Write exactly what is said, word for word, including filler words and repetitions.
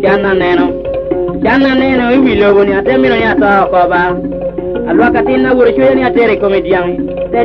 chana neno chana neno iwilo ni atemino ya to ko ba alwa katina wuro chwe ni atere komedian